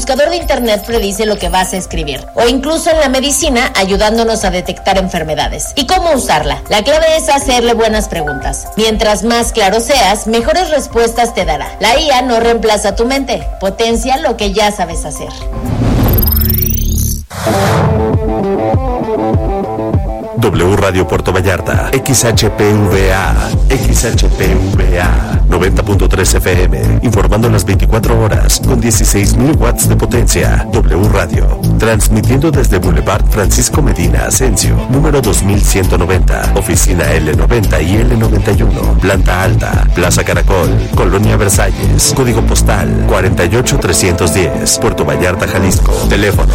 buscador de internet predice lo que vas a escribir, o incluso en la medicina ayudándonos a detectar enfermedades. ¿Y cómo usarla? La clave es hacerle buenas preguntas. Mientras más claro seas, mejores respuestas te dará. La IA no reemplaza tu mente, potencia lo que ya sabes hacer. W Radio Puerto Vallarta, XHPVA, 90.3 FM, informando las 24 horas con 16.000 watts de potencia. W Radio, transmitiendo desde Boulevard Francisco Medina Asensio, número 2190, oficina L90 y L91, planta alta, Plaza Caracol, Colonia Versalles, código postal 48310, Puerto Vallarta, Jalisco, teléfono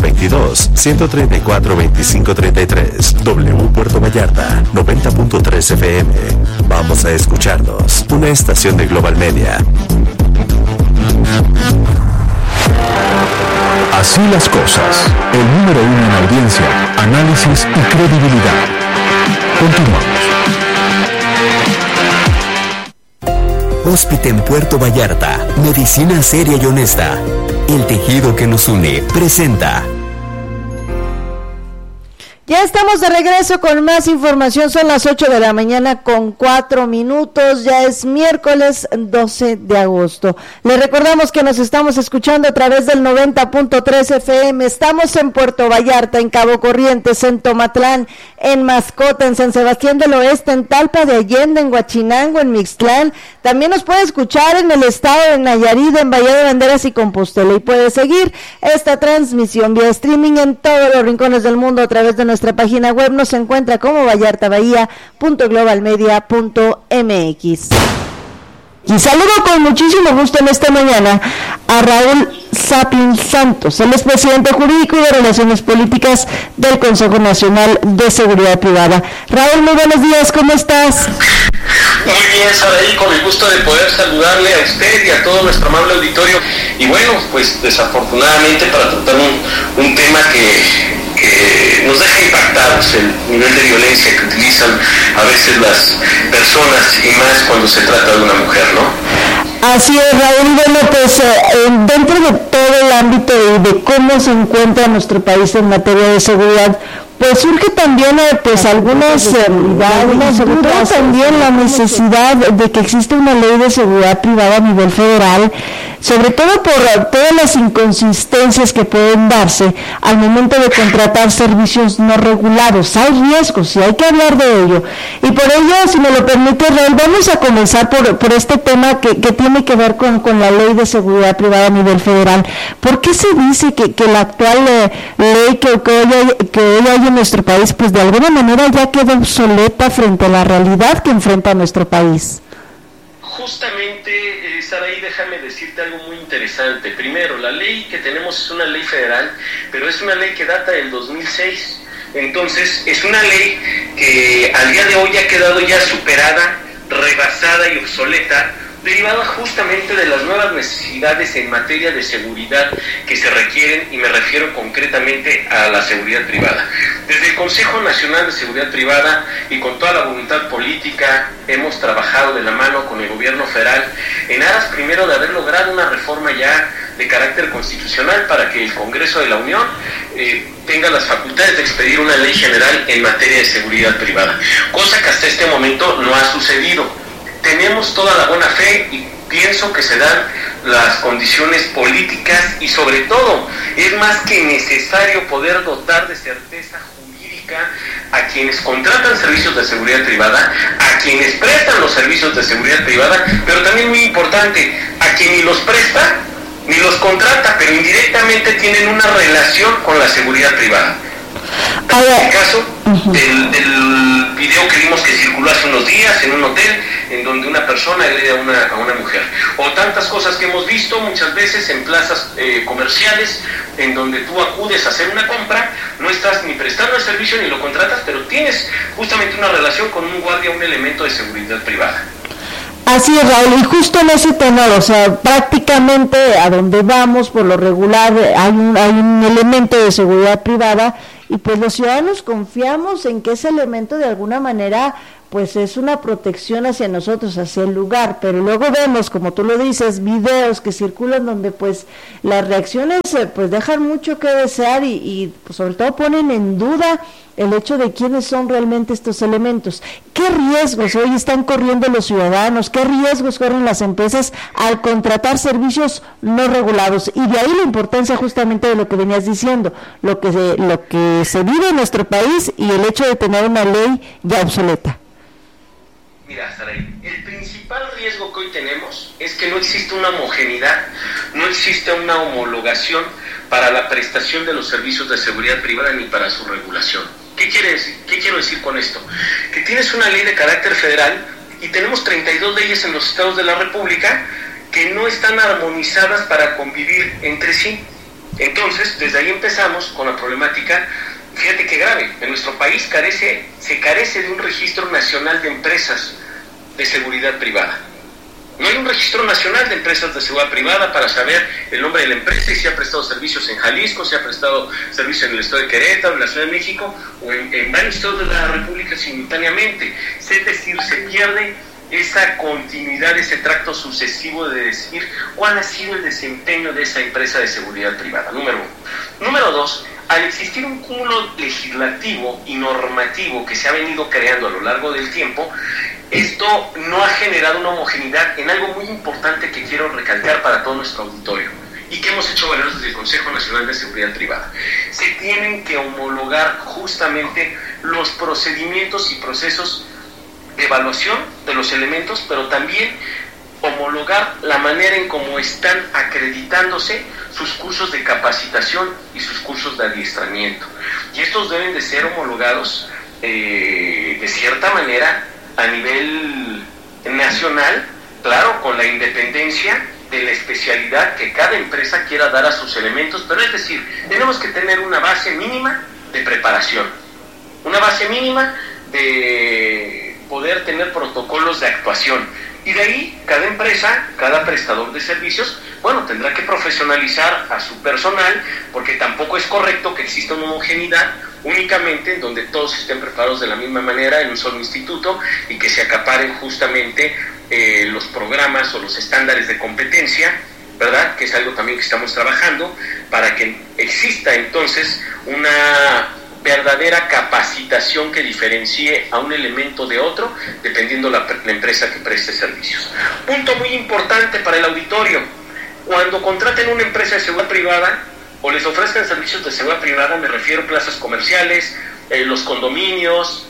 322-134-2533. W Puerto Vallarta, 90.3 FM. Vamos a escucharnos. Una estación de Global Media. Así las cosas. El número 1 en audiencia, análisis y credibilidad. Continuamos. Hóspite en Puerto Vallarta. Medicina seria y honesta. El tejido que nos une presenta. Ya estamos de regreso con más información, son las 8 de la mañana con 4 minutos, ya es miércoles 12 de agosto. Les recordamos que nos estamos escuchando a través del 90.3 FM, estamos en Puerto Vallarta, en Cabo Corrientes, en Tomatlán, en Mascota, en San Sebastián del Oeste, en Talpa de Allende, en Huachinango, en Mixtlán. También nos puede escuchar en el estado de Nayarit, en Bahía de Banderas y Compostela, y puede seguir esta transmisión vía streaming en todos los rincones del mundo a través de nuestra página web. Nos encuentra como vallartabahía.globalmedia.mx. Y saludo con muchísimo gusto en esta mañana a Raúl Sapin Santos, él es presidente jurídico y de Relaciones Políticas del Consejo Nacional de Seguridad Privada. Raúl, muy buenos días, ¿cómo estás? Muy bien, Saraí, con el gusto de poder saludarle a usted y a todo nuestro amable auditorio. Y bueno, pues desafortunadamente para tratar un tema que nos deja impactados, el nivel de violencia que utilizan a veces las personas y más cuando se trata de una mujer, ¿no? Así es, Raúl. Bueno, pues dentro de todo el ámbito de cómo se encuentra nuestro país en materia de seguridad, pues surge también algunas realidades, sobre todo también la necesidad de que exista una ley de seguridad privada a nivel federal, sobre todo por todas las inconsistencias que pueden darse al momento de contratar servicios no regulados. Hay riesgos y hay que hablar de ello. Y por ello, si me lo permite, Raúl, vamos a comenzar por este tema que tiene que ver con la ley de seguridad privada a nivel federal. ¿Por qué se dice que la actual ley que hoy hay en nuestro país, pues de alguna manera ya queda obsoleta frente a la realidad que enfrenta nuestro país? Justamente, Saraí, déjame decirte algo muy interesante. Primero, la ley que tenemos es una ley federal, pero es una ley que data del 2006. Entonces, es una ley que al día de hoy ha quedado ya superada, rebasada y obsoleta, derivada justamente de las nuevas necesidades en materia de seguridad que se requieren, y me refiero concretamente a la seguridad privada. Desde el Consejo Nacional de Seguridad Privada y con toda la voluntad política hemos trabajado de la mano con el gobierno federal en aras primero de haber logrado una reforma ya de carácter constitucional para que el Congreso de la Unión tenga las facultades de expedir una ley general en materia de seguridad privada, cosa que hasta este momento no ha sucedido. Tenemos toda la buena fe y pienso que se dan las condiciones políticas y sobre todo es más que necesario poder dotar de certeza jurídica a quienes contratan servicios de seguridad privada, a quienes prestan los servicios de seguridad privada, pero también muy importante, a quien ni los presta ni los contrata, pero indirectamente tienen una relación con la seguridad privada. En el caso del video que vimos que circuló hace unos días en un hotel en donde una persona agrede a una mujer, o tantas cosas que hemos visto muchas veces en plazas comerciales en donde tú acudes a hacer una compra, no estás ni prestando el servicio ni lo contratas, pero tienes justamente una relación con un guardia, un elemento de seguridad privada. Así es, Raúl, y justo en ese tenor, o sea, prácticamente a donde vamos, por lo regular, hay un elemento de seguridad privada, y pues los ciudadanos confiamos en que ese elemento de alguna manera pues es una protección hacia nosotros, hacia el lugar, pero luego vemos, como tú lo dices, videos que circulan donde pues las reacciones pues dejan mucho que desear y pues sobre todo ponen en duda el hecho de quiénes son realmente estos elementos. ¿Qué riesgos hoy están corriendo los ciudadanos? ¿Qué riesgos corren las empresas al contratar servicios no regulados? Y de ahí la importancia justamente de lo que venías diciendo, lo que se vive en nuestro país y el hecho de tener una ley ya obsoleta. Mira, Saray, el principal riesgo que hoy tenemos es que no existe una homogeneidad, no existe una homologación para la prestación de los servicios de seguridad privada ni para su regulación. ¿Qué quiero decir con esto? Que tienes una ley de carácter federal y tenemos 32 leyes en los estados de la República que no están armonizadas para convivir entre sí. Entonces, desde ahí empezamos con la problemática. Fíjate qué grave, en nuestro país se carece de un registro nacional de empresas de seguridad privada. No hay un registro nacional de empresas de seguridad privada para saber el nombre de la empresa y si ha prestado servicios en Jalisco, si ha prestado servicios en el estado de Querétaro, en la Ciudad de México o en varios estados de la República simultáneamente. Es decir, se pierde esa continuidad, ese tracto sucesivo de decir cuál ha sido el desempeño de esa empresa de seguridad privada, número uno. Número dos, al existir un cúmulo legislativo y normativo que se ha venido creando a lo largo del tiempo, esto no ha generado una homogeneidad en algo muy importante que quiero recalcar para todo nuestro auditorio y que hemos hecho valer desde el Consejo Nacional de Seguridad Privada. Se tienen que homologar justamente los procedimientos y procesos de evaluación de los elementos, pero también homologar la manera en cómo están acreditándose sus cursos de capacitación y sus cursos de adiestramiento. Y estos deben de ser homologados de cierta manera a nivel nacional, claro, con la independencia de la especialidad que cada empresa quiera dar a sus elementos, pero es decir, tenemos que tener una base mínima de preparación, una base mínima de poder tener protocolos de actuación. Y de ahí, cada empresa, cada prestador de servicios, bueno, tendrá que profesionalizar a su personal, porque tampoco es correcto que exista una homogeneidad únicamente en donde todos estén preparados de la misma manera en un solo instituto y que se acaparen justamente los programas o los estándares de competencia, ¿verdad? Que es algo también que estamos trabajando para que exista entonces una verdadera capacitación que diferencie a un elemento de otro dependiendo la empresa que preste servicios. Punto muy importante para el auditorio: cuando contraten una empresa de seguridad privada o les ofrezcan servicios de seguridad privada, me refiero a plazas comerciales, los condominios,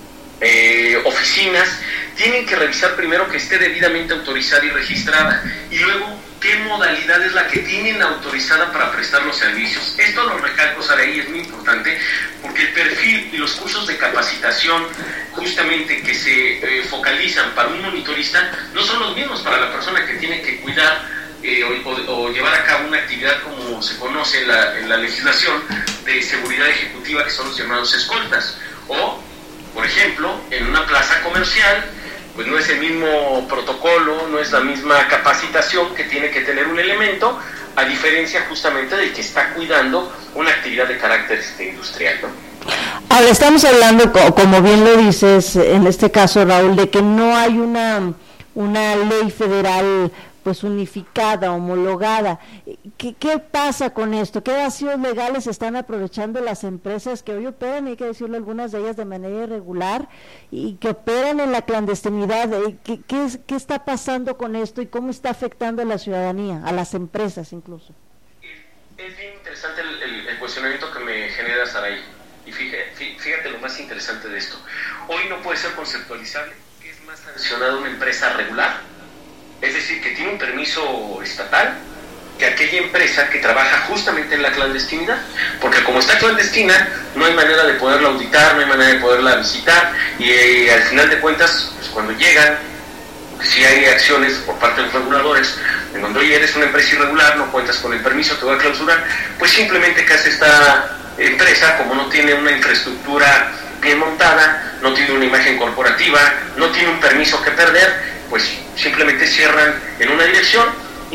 oficinas, tienen que revisar primero que esté debidamente autorizada y registrada, y luego qué modalidad es la que tienen autorizada para prestar los servicios. Esto lo recalco, Saraí, es muy importante, porque el perfil y los cursos de capacitación justamente que se focalizan para un monitorista no son los mismos para la persona que tiene que cuidar o llevar a cabo una actividad como se conoce en la legislación de seguridad ejecutiva, que son los llamados escoltas, o por ejemplo en una plaza comercial pues no es el mismo protocolo, no es la misma capacitación que tiene que tener un elemento, a diferencia justamente del que está cuidando una actividad de carácter industrial, ¿no? Ahora estamos hablando, como bien lo dices, en este caso, Raúl, de que no hay una ley federal pues unificada, homologada. ¿Qué pasa con esto? ¿Qué vacíos legales están aprovechando las empresas que hoy operan, hay que decirlo, algunas de ellas de manera irregular, y que operan en la clandestinidad? ¿Qué está pasando con esto y cómo está afectando a la ciudadanía, a las empresas incluso? Es bien interesante el cuestionamiento que me genera Saraí, y fíjate lo más interesante de esto. Hoy no puede ser conceptualizable que es más sancionada una empresa regular, es decir, que tiene un permiso estatal, que aquella empresa que trabaja justamente en la clandestinidad, porque como está clandestina no hay manera de poderla auditar, no hay manera de poderla visitar, y al final de cuentas, pues cuando llegan, si hay acciones por parte de los reguladores en donde hoy eres una empresa irregular, no cuentas con el permiso, te voy a clausurar, pues simplemente ¿qué hace esta empresa? Como no tiene una infraestructura bien montada, no tiene una imagen corporativa, no tiene un permiso que perder, pues simplemente cierran en una dirección y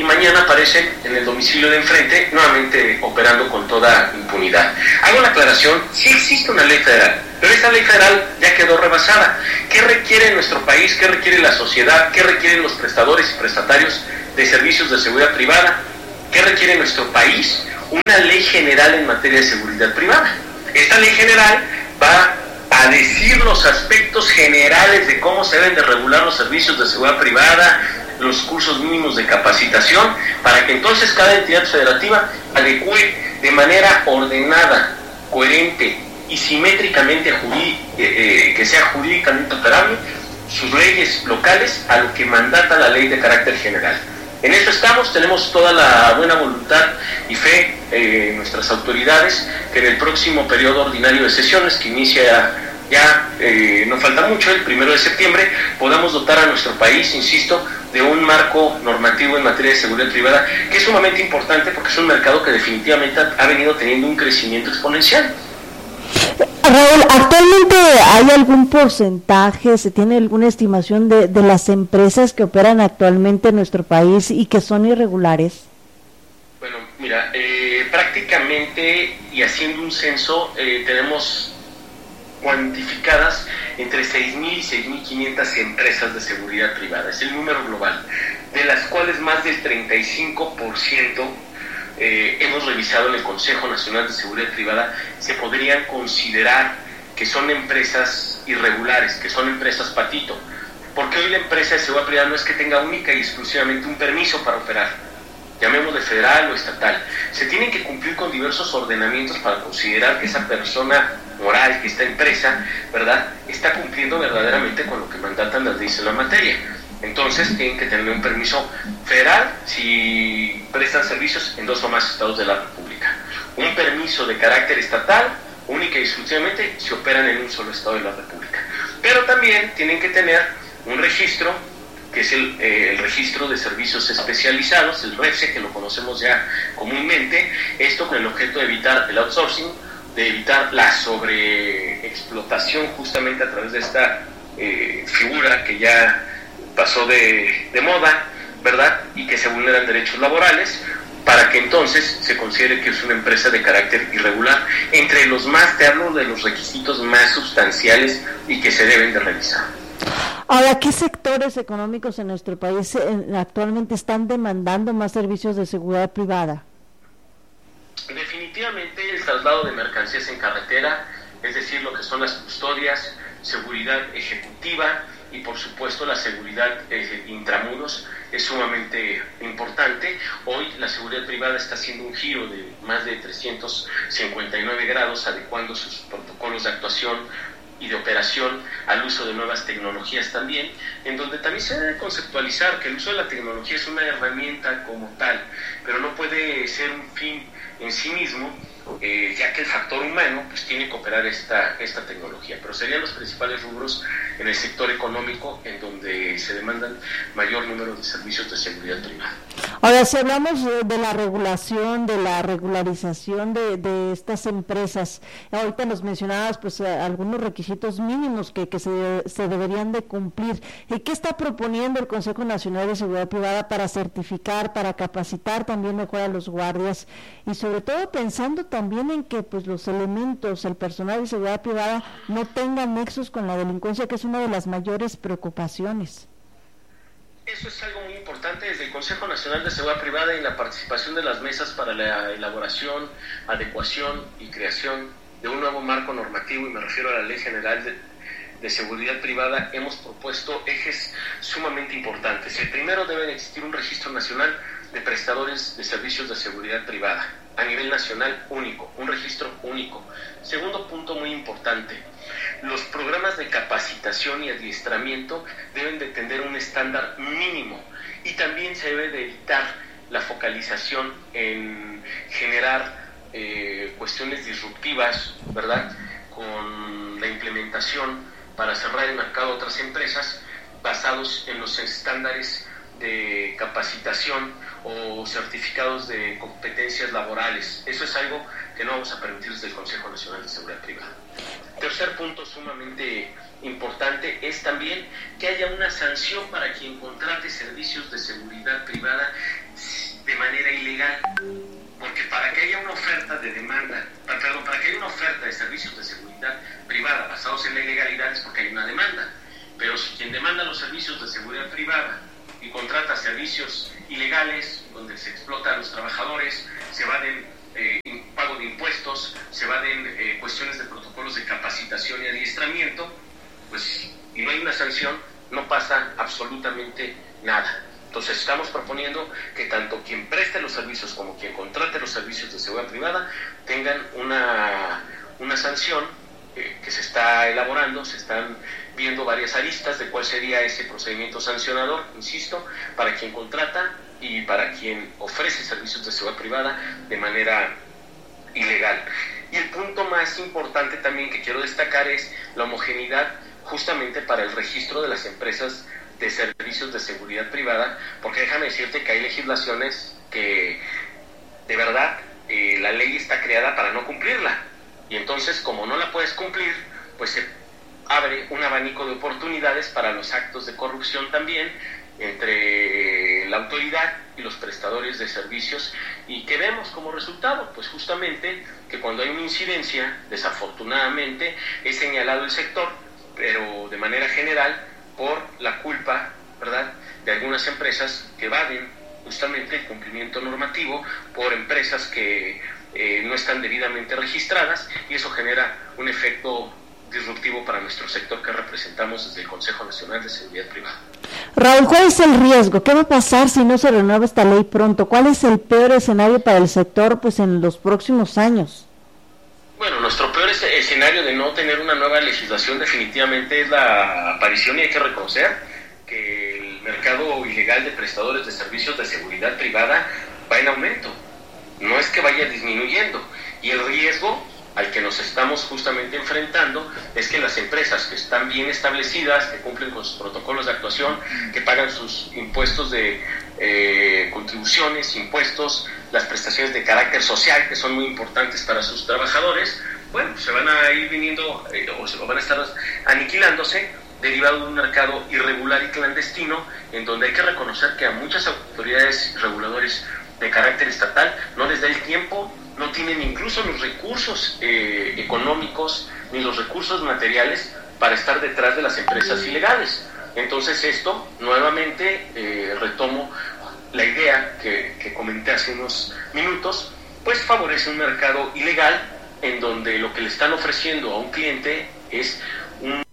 y mañana aparecen en el domicilio de enfrente, nuevamente operando con toda impunidad. Hago una aclaración, sí existe una ley federal, pero esta ley federal ya quedó rebasada. ¿Qué requiere nuestro país? ¿Qué requiere la sociedad? ¿Qué requieren los prestadores y prestatarios de servicios de seguridad privada? ¿Qué requiere nuestro país? Una ley general en materia de seguridad privada. Esta ley general va a decir los aspectos generales de cómo se deben de regular los servicios de seguridad privada, los cursos mínimos de capacitación, para que entonces cada entidad federativa adecue de manera ordenada, coherente y simétricamente que sea jurídicamente operable sus leyes locales a lo que mandata la ley de carácter general. En eso estamos, tenemos toda la buena voluntad y fe en nuestras autoridades que en el próximo periodo ordinario de sesiones, que inicia ya, no falta mucho, el 1 de septiembre, podamos dotar a nuestro país, insisto, de un marco normativo en materia de seguridad privada, que es sumamente importante porque es un mercado que definitivamente ha venido teniendo un crecimiento exponencial. Raúl, ¿actualmente hay algún porcentaje, se tiene alguna estimación de las empresas que operan actualmente en nuestro país y que son irregulares? Bueno, mira, prácticamente, y haciendo un censo, tenemos cuantificadas entre 6.000 y 6.500 empresas de seguridad privada. Es el número global, de las cuales más del 35% hemos revisado en el Consejo Nacional de Seguridad Privada, se podrían considerar que son empresas irregulares, que son empresas patito, porque hoy la empresa de seguridad privada no es que tenga única y exclusivamente un permiso para operar, llamémosle federal o estatal. Se tienen que cumplir con diversos ordenamientos para considerar que esa persona moral, que esta empresa, ¿verdad?, está cumpliendo verdaderamente con lo que mandatan las leyes en la materia. Entonces tienen que tener un permiso federal si prestan servicios en 2 o más estados de la República. Un permiso de carácter estatal, única y exclusivamente si operan en un solo estado de la República. Pero también tienen que tener un registro, que es el registro de servicios especializados, el REFSE, que lo conocemos ya comúnmente, esto con el objeto de evitar el outsourcing, de evitar la sobreexplotación justamente a través de esta figura que ya pasó de moda, ¿verdad?, y que se vulneran derechos laborales, para que entonces se considere que es una empresa de carácter irregular. Entre los más, te hablo de los requisitos más sustanciales y que se deben de revisar. Ahora, ¿qué sectores económicos en nuestro país actualmente están demandando más servicios de seguridad privada? Definitivamente el traslado de mercancías en carretera, es decir, lo que son las custodias, seguridad ejecutiva y por supuesto la seguridad intramuros es sumamente importante. Hoy la seguridad privada está haciendo un giro de más de 359 grados, adecuando sus protocolos de actuación y de operación al uso de nuevas tecnologías también, en donde también se debe conceptualizar que el uso de la tecnología es una herramienta como tal, pero no puede ser un fin en sí mismo, ya que el factor humano pues tiene que operar esta tecnología, pero serían los principales rubros en el sector económico en donde se demandan mayor número de servicios de seguridad privada. Ahora, si hablamos de la regulación, de la regularización de estas empresas, ahorita nos mencionabas pues algunos requisitos mínimos que se deberían de cumplir. ¿Qué está proponiendo el Consejo Nacional de Seguridad Privada para certificar, para capacitar también mejor a los guardias y sobre todo pensando también en que pues los elementos, el personal de seguridad privada no tengan nexos con la delincuencia, que es una de las mayores preocupaciones? Eso es algo muy importante desde el Consejo Nacional de Seguridad Privada y la participación de las mesas para la elaboración, adecuación y creación de un nuevo marco normativo, y me refiero a la Ley General de Seguridad Privada. Hemos propuesto ejes sumamente importantes. El primero, debe existir un registro nacional de prestadores de servicios de seguridad privada a nivel nacional único, un registro único. Segundo punto muy importante, los programas de capacitación y adiestramiento deben de tener un estándar mínimo, y también se debe de evitar la focalización en generar cuestiones disruptivas, ¿verdad?, con la implementación para cerrar el mercado a otras empresas basados en los estándares de capacitación o certificados de competencias laborales. Eso es algo que no vamos a permitir desde el Consejo Nacional de Seguridad Privada. Tercer punto sumamente importante es también que haya una sanción para quien contrate servicios de seguridad privada de manera ilegal. Porque para que haya una oferta de demanda, para que haya una oferta de servicios de seguridad privada basados en la ilegalidad es porque hay una demanda. Pero si quien demanda los servicios de seguridad privada y contrata servicios ilegales donde se explota a los trabajadores, se evaden pago de impuestos, se evaden cuestiones de protocolos de capacitación y adiestramiento, pues, y no hay una sanción, no pasa absolutamente nada. Entonces estamos proponiendo que tanto quien preste los servicios como quien contrate los servicios de seguridad privada tengan una sanción que se está elaborando. Se están viendo varias aristas de cuál sería ese procedimiento sancionador, insisto, para quien contrata y para quien ofrece servicios de seguridad privada de manera ilegal. Y el punto más importante también que quiero destacar es la homogeneidad justamente para el registro de las empresas de servicios de seguridad privada, porque déjame decirte que hay legislaciones que de verdad la ley está creada para no cumplirla, y entonces como no la puedes cumplir, pues se abre un abanico de oportunidades para los actos de corrupción también entre la autoridad y los prestadores de servicios. ¿Y qué vemos como resultado? Pues justamente que cuando hay una incidencia, desafortunadamente es señalado el sector, pero de manera general por la culpa, ¿verdad?, de algunas empresas que evaden justamente el cumplimiento normativo, por empresas que no están debidamente registradas, y eso genera un efecto disruptivo para nuestro sector que representamos desde el Consejo Nacional de Seguridad Privada. Raúl, ¿cuál es el riesgo? ¿Qué va a pasar si no se renueva esta ley pronto? ¿Cuál es el peor escenario para el sector, pues, en los próximos años? Bueno, nuestro peor escenario de no tener una nueva legislación definitivamente es la aparición, y hay que reconocer que el mercado ilegal de prestadores de servicios de seguridad privada va en aumento, no es que vaya disminuyendo, y el riesgo al que nos estamos justamente enfrentando es que las empresas que están bien establecidas, que cumplen con sus protocolos de actuación, que pagan sus impuestos de contribuciones, impuestos, las prestaciones de carácter social, que son muy importantes para sus trabajadores, bueno, se van a ir viniendo o se van a estar aniquilándose, derivado de un mercado irregular y clandestino, en donde hay que reconocer que a muchas autoridades reguladores de carácter estatal no les da el tiempo, no tienen incluso los recursos económicos ni los recursos materiales para estar detrás de las empresas ilegales. Entonces esto, nuevamente, retomo la idea que comenté hace unos minutos, pues favorece un mercado ilegal en donde lo que le están ofreciendo a un cliente es un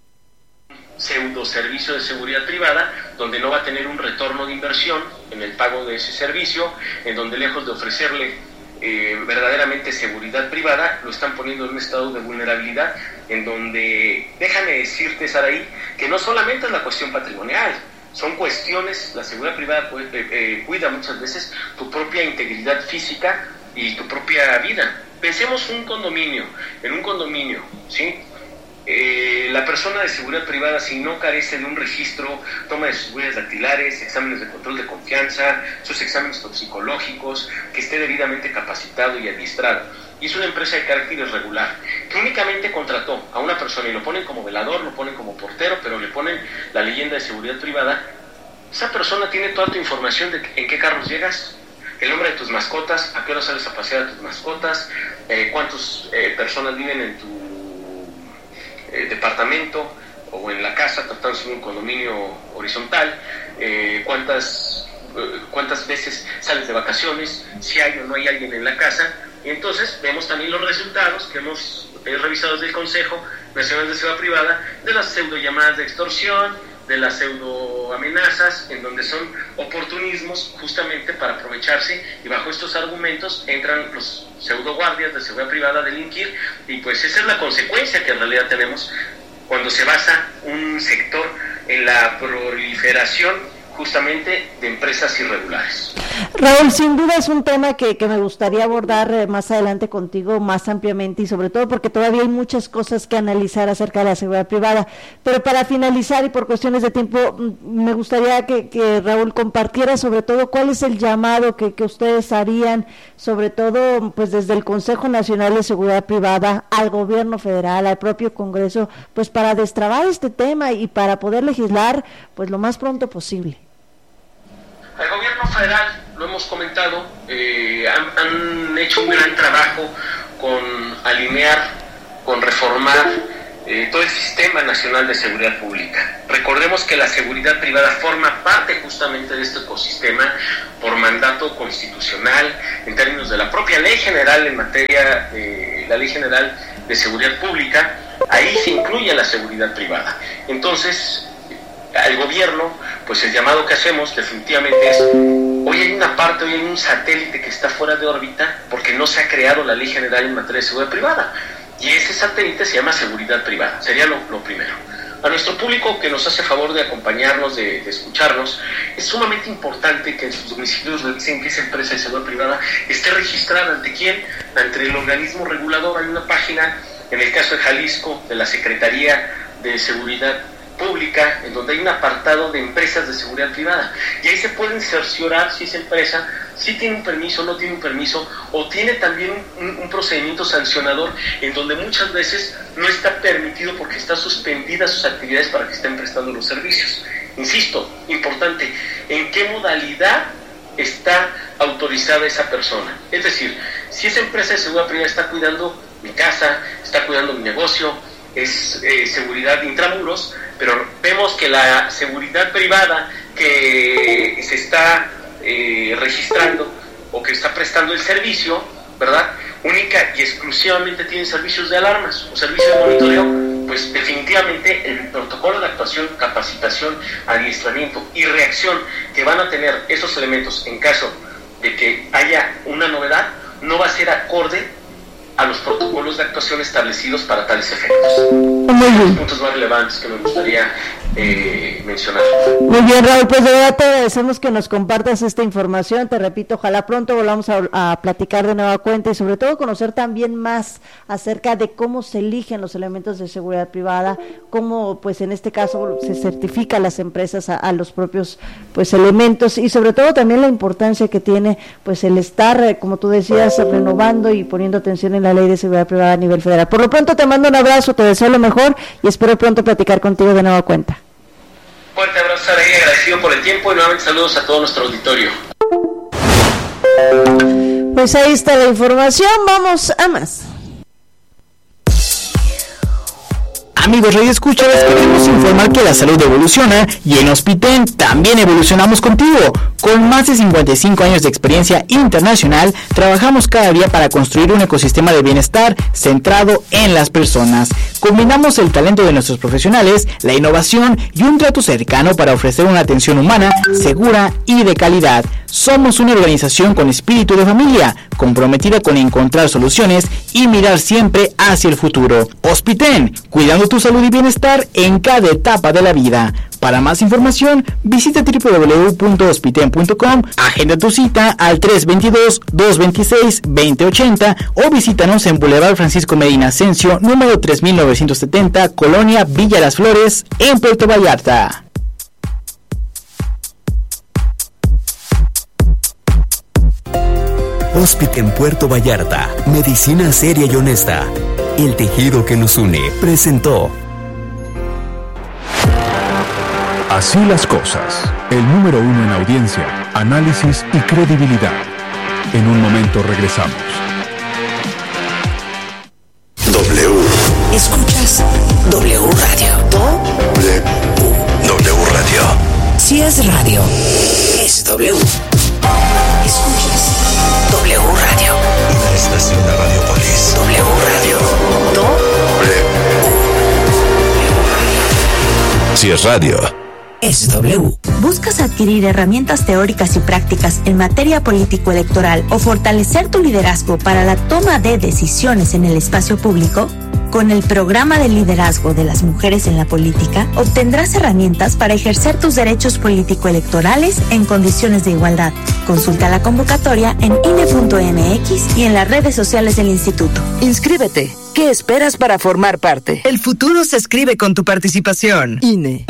pseudo servicio de seguridad privada, donde no va a tener un retorno de inversión en el pago de ese servicio, en donde lejos de ofrecerle verdaderamente seguridad privada, lo están poniendo en un estado de vulnerabilidad, en donde, déjame decirte, Saraí, que no solamente es la cuestión patrimonial, son cuestiones, la seguridad privada cuida muchas veces tu propia integridad física y tu propia vida. Pensemos en un condominio, ¿sí? La persona de seguridad privada, si no carece de un registro, toma de sus huellas dactilares, exámenes de control de confianza, sus exámenes toxicológicos, que esté debidamente capacitado y adiestrado, y es una empresa de carácter irregular, que únicamente contrató a una persona y lo ponen como velador, lo ponen como portero, pero le ponen la leyenda de seguridad privada, esa persona tiene toda tu información de en qué carros llegas, el nombre de tus mascotas, a qué hora sales a pasear a tus mascotas, cuántas personas viven en tu departamento o en la casa, tratándose de un condominio horizontal, cuántas veces sales de vacaciones, si hay o no hay alguien en la casa. Y entonces vemos también los resultados que hemos revisado desde el Consejo Nacional de Seguridad Privada de las pseudo llamadas de extorsión, de las pseudo amenazas, en donde son oportunismos justamente para aprovecharse, y bajo estos argumentos entran los pseudo guardias de seguridad privada a delinquir, y pues esa es la consecuencia que en realidad tenemos cuando se basa un sector en la proliferación justamente de empresas irregulares. Raúl, sin duda es un tema que me gustaría abordar más adelante contigo más ampliamente, y sobre todo porque todavía hay muchas cosas que analizar acerca de la seguridad privada. Pero para finalizar y por cuestiones de tiempo, me gustaría que Raúl compartiera sobre todo cuál es el llamado que ustedes harían, sobre todo pues desde el Consejo Nacional de Seguridad Privada al gobierno federal, al propio Congreso, pues para destrabar este tema y para poder legislar pues lo más pronto posible. Al gobierno federal, lo hemos comentado, han hecho un gran trabajo con alinear, con reformar todo el Sistema Nacional de Seguridad Pública. Recordemos que la seguridad privada forma parte justamente de este ecosistema por mandato constitucional, en términos de la propia Ley General en materia, la Ley General de Seguridad Pública, ahí se incluye la seguridad privada. Entonces, al gobierno, pues el llamado que hacemos definitivamente es: hoy hay una parte, hoy hay un satélite que está fuera de órbita porque no se ha creado la Ley General en materia de seguridad privada, y ese satélite se llama seguridad privada. Sería lo primero. A nuestro público que nos hace favor de acompañarnos, de escucharnos, es sumamente importante que en sus domicilios revisen que esa empresa de seguridad privada esté registrada. ¿Ante quién? Ante el organismo regulador. Hay una página, en el caso de Jalisco, de la Secretaría de Seguridad Pública, en donde hay un apartado de empresas de seguridad privada, y ahí se pueden cerciorar si esa empresa sí tiene un permiso, no tiene un permiso, o tiene también un procedimiento sancionador en donde muchas veces no está permitido porque está suspendidas sus actividades para que estén prestando los servicios. Insisto, importante, ¿en qué modalidad está autorizada esa persona? Es decir, si esa empresa de seguridad privada está cuidando mi casa, está cuidando mi negocio, es seguridad intramuros, pero vemos que la seguridad privada que se está registrando o que está prestando el servicio, ¿verdad?, única y exclusivamente tiene servicios de alarmas o servicios de monitoreo, pues definitivamente el protocolo de actuación, capacitación, adiestramiento y reacción que van a tener esos elementos en caso de que haya una novedad no va a ser acorde a los protocolos de actuación establecidos para tales efectos. Muy bien. Los puntos más relevantes que me gustaría mencionar. Muy bien, Raúl, pues de verdad te agradecemos que nos compartas esta información. Te repito, ojalá pronto volvamos a platicar de nueva cuenta y sobre todo conocer también más acerca de cómo se eligen los elementos de seguridad privada, cómo pues en este caso se certifican las empresas a los propios pues elementos, y sobre todo también la importancia que tiene pues el estar, como tú decías, renovando y poniendo atención en la Ley de Seguridad Privada a nivel federal. Por lo pronto te mando un abrazo, te deseo lo mejor y espero pronto platicar contigo de nueva cuenta. Fuerte abrazo, Saraí, agradecido por el tiempo y nuevamente saludos a todo nuestro auditorio. Pues ahí está la información, vamos a más. Amigos radioescuchas, queremos informar que la salud evoluciona y en Hospiten también evolucionamos contigo. Con más de 55 años de experiencia internacional, trabajamos cada día para construir un ecosistema de bienestar centrado en las personas. Combinamos el talento de nuestros profesionales, la innovación y un trato cercano para ofrecer una atención humana, segura y de calidad. Somos una organización con espíritu de familia, comprometida con encontrar soluciones y mirar siempre hacia el futuro. Hospiten, cuidando tu salud y bienestar en cada etapa de la vida. Para más información, visita www.hospiten.com, agenda tu cita al 322-226-2080 o visítanos en Boulevard Francisco Medina Ascencio, número 3970, Colonia Villa Las Flores, en Puerto Vallarta. Hospiten Puerto Vallarta, medicina seria y honesta. El tejido que nos une presentó. Así las cosas. El número 1 en audiencia, análisis y credibilidad. En un momento regresamos. W. Escuchas W Radio. W. W Radio. Si es radio, es W. Escuchas W Radio. Una estación de Radiopolis. W Radio. Si es radio, es W. ¿Buscas adquirir herramientas teóricas y prácticas en materia político-electoral o fortalecer tu liderazgo para la toma de decisiones en el espacio público? Con el programa de liderazgo de las mujeres en la política, obtendrás herramientas para ejercer tus derechos político-electorales en condiciones de igualdad. Consulta la convocatoria en INE.mx y en las redes sociales del instituto. Inscríbete. ¿Qué esperas para formar parte? El futuro se escribe con tu participación. INE.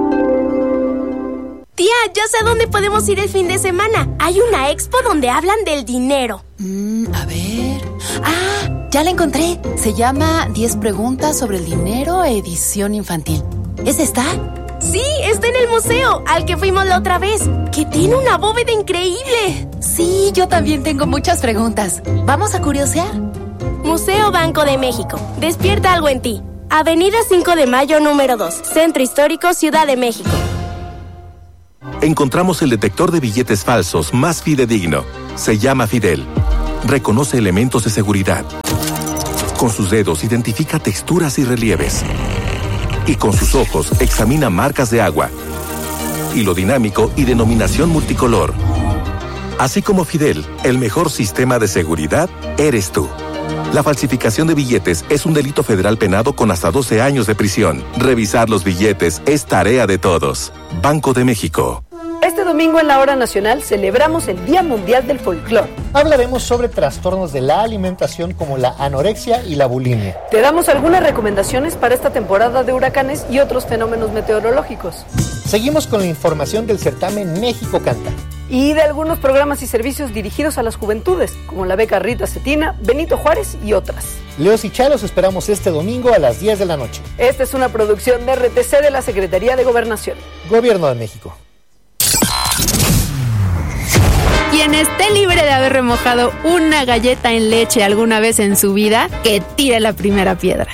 Tía, ya sé dónde podemos ir el fin de semana. Hay una expo donde hablan del dinero. A ver... ya la encontré. Se llama 10 preguntas sobre el dinero, edición infantil. ¿Es esta? Sí, está en el museo, al que fuimos la otra vez, que tiene una bóveda increíble. Sí, yo también tengo muchas preguntas. ¿Vamos a curiosear? Museo Banco de México. Despierta algo en ti. Avenida 5 de Mayo, número 2. Centro Histórico, Ciudad de México. Encontramos el detector de billetes falsos más fidedigno. Se llama Fidel. Reconoce elementos de seguridad. Con sus dedos identifica texturas y relieves. Y con sus ojos examina marcas de agua. Hilo dinámico y denominación multicolor. Así como Fidel, el mejor sistema de seguridad eres tú. La falsificación de billetes es un delito federal penado con hasta 12 años de prisión. Revisar los billetes es tarea de todos. Banco de México. Este domingo en la Hora Nacional celebramos el Día Mundial del Folclor. Hablaremos sobre trastornos de la alimentación como la anorexia y la bulimia. Te damos algunas recomendaciones para esta temporada de huracanes y otros fenómenos meteorológicos. Seguimos con la información del certamen México Canta. Y de algunos programas y servicios dirigidos a las juventudes, como la beca Rita Cetina, Benito Juárez y otras. Leos y Chalos esperamos este domingo a las 10 de la noche. Esta es una producción de RTC de la Secretaría de Gobernación. Gobierno de México. Quien esté libre de haber remojado una galleta en leche alguna vez en su vida, que tire la primera piedra.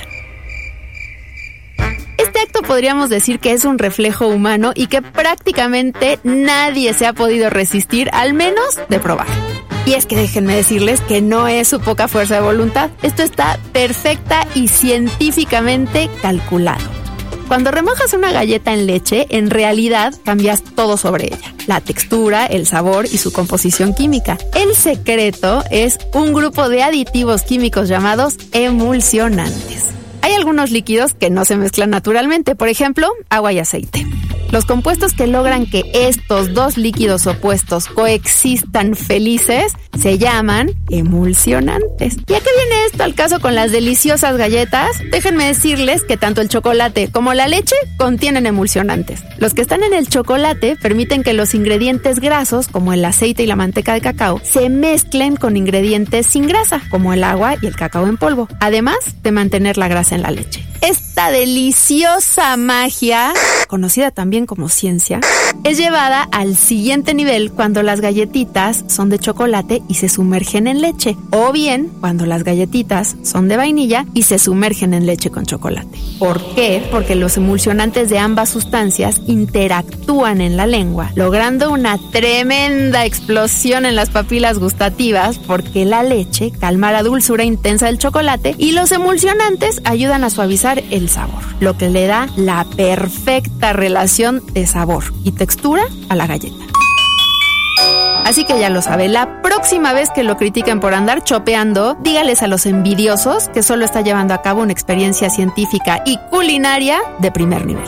Este acto podríamos decir que es un reflejo humano y que prácticamente nadie se ha podido resistir, al menos de probar. Y es que déjenme decirles que no es su poca fuerza de voluntad. Esto está perfecta y científicamente calculado. Cuando remojas una galleta en leche, en realidad cambias todo sobre ella. La textura, el sabor y su composición química. El secreto es un grupo de aditivos químicos llamados emulsionantes. Hay algunos líquidos que no se mezclan naturalmente, por ejemplo, agua y aceite. Los compuestos que logran que estos dos líquidos opuestos coexistan felices se llaman emulsionantes. ¿Y a qué viene esto al caso con las deliciosas galletas? Déjenme decirles que tanto el chocolate como la leche contienen emulsionantes. Los que están en el chocolate permiten que los ingredientes grasos, como el aceite y la manteca de cacao, se mezclen con ingredientes sin grasa, como el agua y el cacao en polvo, además de mantener la grasa en la leche. Esta deliciosa magia, conocida también como ciencia, es llevada al siguiente nivel cuando las galletitas son de chocolate y se sumergen en leche, o bien cuando las galletitas son de vainilla y se sumergen en leche con chocolate. ¿Por qué? Porque los emulsionantes de ambas sustancias interactúan en la lengua, logrando una tremenda explosión en las papilas gustativas, porque la leche calma la dulzura intensa del chocolate y los emulsionantes ayudan a suavizar el sabor, lo que le da la perfecta relación de sabor y textura a la galleta. Así que ya lo sabe, la próxima vez que lo critiquen por andar chopeando, dígales a los envidiosos que solo está llevando a cabo una experiencia científica y culinaria de primer nivel.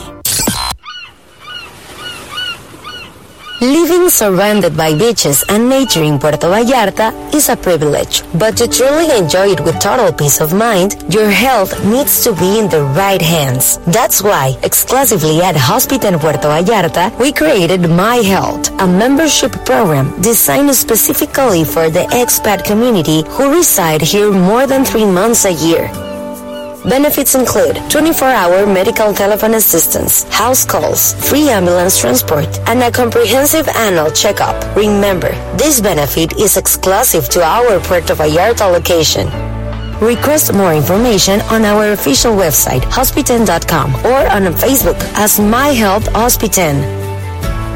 Living surrounded by beaches and nature in Puerto Vallarta is a privilege, but to truly enjoy it with total peace of mind, your health needs to be in the right hands. That's why, exclusively at Hospital Puerto Vallarta, we created My Health, a membership program designed specifically for the expat community who reside here more than 3 months a year. Benefits include 24-hour medical telephone assistance, house calls, free ambulance transport, and a comprehensive annual checkup. Remember, this benefit is exclusive to our Puerto Vallarta location. Request more information on our official website, hospiten.com, or on Facebook as My Health Hospiten.